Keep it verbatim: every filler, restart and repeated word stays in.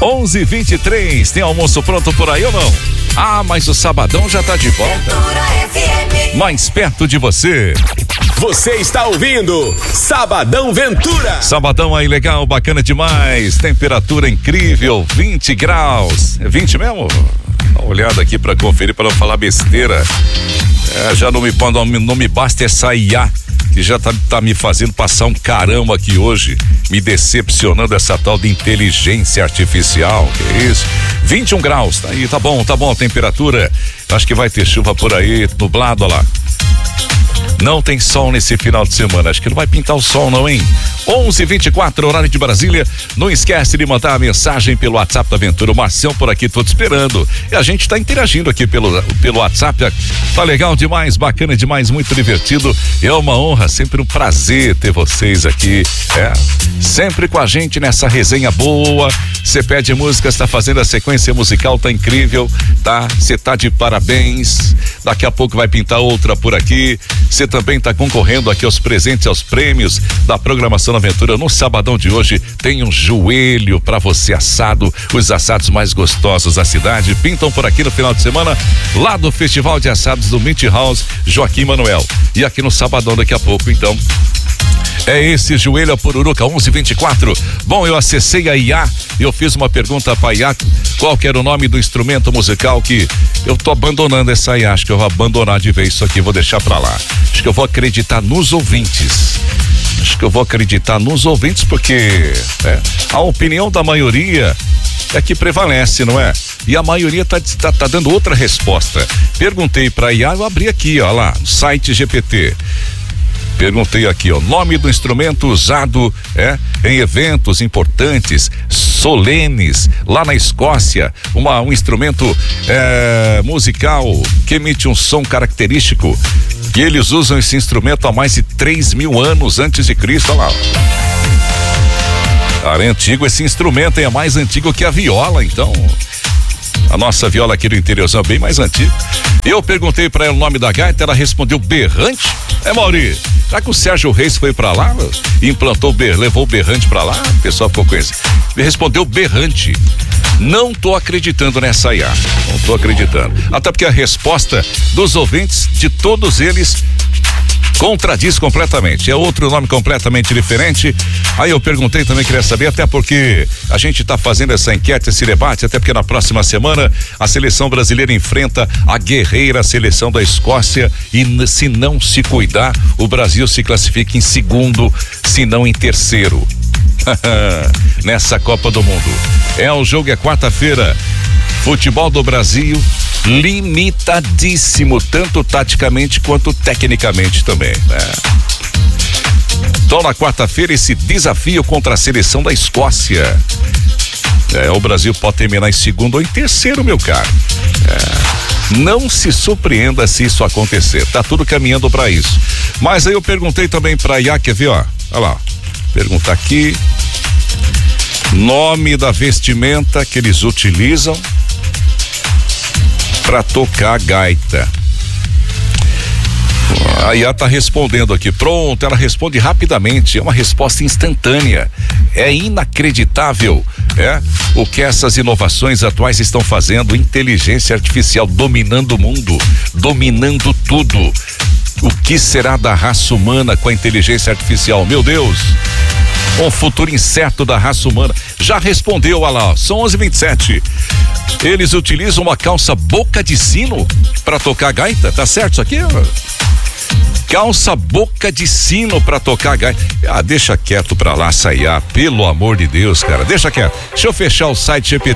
onze e vinte e três, tem almoço pronto por aí ou não? Ah, mas o sabadão já tá de volta. Mais perto de você. Você está ouvindo Sabadão Ventura. Sabadão aí legal, bacana demais. Temperatura incrível, vinte graus. É vinte mesmo? Dá uma olhada aqui pra conferir, pra não falar besteira. É, já não me, não, não me basta essa I A que já tá, tá me fazendo passar um caramba aqui hoje, me decepcionando essa tal de inteligência artificial. Que isso? vinte e um graus, tá aí, tá bom, tá bom a temperatura. Acho que vai ter chuva por aí, nublado, ó lá. Não tem sol nesse final de semana, acho que não vai pintar o sol não, hein? onze e vinte e quatro, horário de Brasília. Não esquece de mandar a mensagem pelo WhatsApp da Aventura. O Marcião por aqui, todo esperando. E a gente tá interagindo aqui pelo, pelo WhatsApp. Tá legal demais, bacana demais, muito divertido. É uma honra, sempre um prazer ter vocês aqui. É, sempre com a gente nessa resenha boa. Você pede música, está fazendo a sequência musical, tá incrível, tá? Você tá de parabéns. Daqui a pouco vai pintar outra por aqui. Você também tá concorrendo aqui aos presentes, aos prêmios da programação Aventura. No sabadão de hoje tem um joelho pra você assado, os assados mais gostosos da cidade pintam por aqui no final de semana, lá do Festival de Assados do Meat House Joaquim Manuel. E aqui no sabadão daqui a pouco, então, é esse joelho a Pururuca, onze e vinte e quatro. Bom, eu acessei a I A, eu fiz uma pergunta pra I A, qual que era o nome do instrumento musical que eu tô abandonando essa I A, acho que eu vou abandonar de vez isso aqui, vou deixar pra lá. Acho que eu vou acreditar nos ouvintes. Acho que eu vou acreditar nos ouvintes porque é, a opinião da maioria é que prevalece, não é? E a maioria tá, tá, tá dando outra resposta. Perguntei pra I A, eu abri aqui, ó lá, no site G P T. Perguntei aqui, ó, nome do instrumento usado é, em eventos importantes, solenes, lá na Escócia, uma, um instrumento é, musical que emite um som característico. E eles usam esse instrumento há mais de três mil anos antes de Cristo. Olha lá. Cara, é antigo esse instrumento, é mais antigo que a viola, então. A nossa viola aqui do interiorzão é bem mais antiga. Eu perguntei pra ela o nome da gaita, ela respondeu berrante. É, Mauri, será que o Sérgio Reis foi pra lá e implantou o ber, levou o berrante pra lá? O pessoal ficou conhecido. Ele respondeu berrante. Não tô acreditando nessa I A. Não tô acreditando. Até porque a resposta dos ouvintes, de todos eles, contradiz completamente. É outro nome completamente diferente. Aí eu perguntei também, queria saber, até porque a gente está fazendo essa enquete, esse debate, até porque na próxima semana a seleção brasileira enfrenta a guerreira seleção da Escócia e se não se cuidar, o Brasil se classifica em segundo, se não em terceiro. Nessa Copa do Mundo. É, o jogo é quarta-feira. Futebol do Brasil limitadíssimo, tanto taticamente quanto tecnicamente também, né? Então na quarta-feira esse desafio contra a seleção da Escócia. É, o Brasil pode terminar em segundo ou em terceiro, meu caro. É, não se surpreenda se isso acontecer. Tá tudo caminhando para isso. Mas aí eu perguntei também pra I A, quer ver, ó? Olha lá. Perguntar aqui. Nome da vestimenta que eles utilizam para tocar gaita. A I A tá respondendo aqui, pronto, ela responde rapidamente, é uma resposta instantânea. É inacreditável, é, o que essas inovações atuais estão fazendo, inteligência artificial dominando o mundo, dominando tudo. O que será da raça humana com a inteligência artificial? Meu Deus! Um futuro incerto da raça humana. Já respondeu, olha lá, são onze e vinte e sete. Eles utilizam uma calça boca de sino para tocar gaita, tá certo isso aqui? Calça boca de sino pra tocar gaita. Ah, deixa quieto pra lá, Sayá, pelo amor de Deus, cara, deixa quieto. Deixa eu fechar o site G P